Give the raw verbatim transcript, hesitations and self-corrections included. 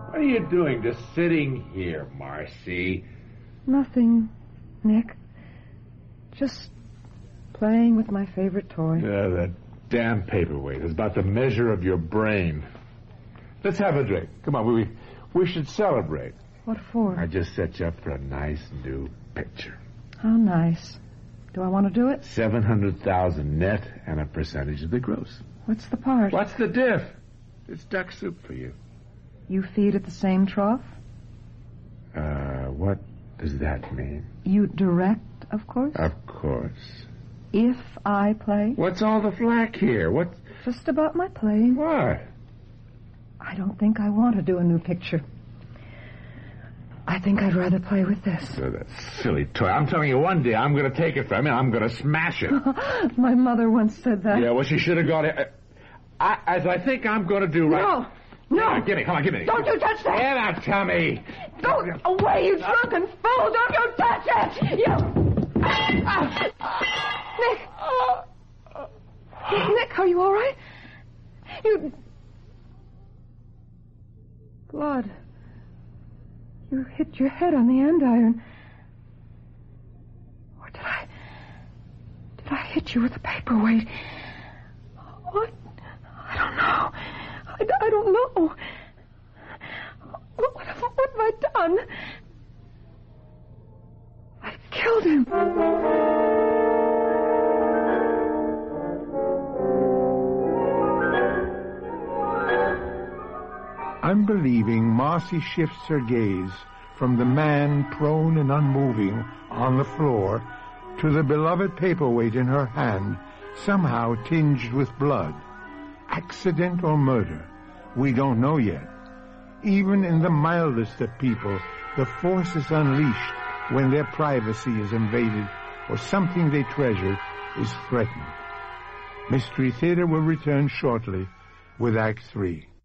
What are you doing just sitting here, Marcy? Nothing, Nick. Just playing with my favorite toy. Yeah, that damn paperweight is about the measure of your brain. Let's have a drink. Come on, we we should celebrate. What for? I just set you up for a nice new picture. How nice. Do I want to do it? seven hundred thousand net and a percentage of the gross. What's the part? What's the diff? It's duck soup for you. You feed at the same trough? Uh, what does that mean? You direct, of course? Of course. If I play? What's all the flack here? What? Just about my playing. What? I don't think I want to do a new picture. I think I'd rather play with this. Oh, that silly toy. I'm telling you, one day I'm going to take it from you. I'm going to smash it. My mother once said that. Yeah, well, she should have got it. I, as I think I'm going to do right... No. No. Come on, give me. Come on, give me. Don't you touch that. Get out, Tommy. Go away, you drunken fool. Don't you touch it. You... Nick. Nick, are you all right? You... Blood. You hit your head on the andiron. Or did I... Did I hit you with a paperweight? What? I don't know. I, I don't know. What, what, have, what have I done? I killed him. Unbelieving, Marcy shifts her gaze from the man prone and unmoving on the floor to the beloved paperweight in her hand, somehow tinged with blood. Accident or murder? We don't know yet. Even in the mildest of people, the force is unleashed when their privacy is invaded or something they treasure is threatened. Mystery Theater will return shortly with Act Three.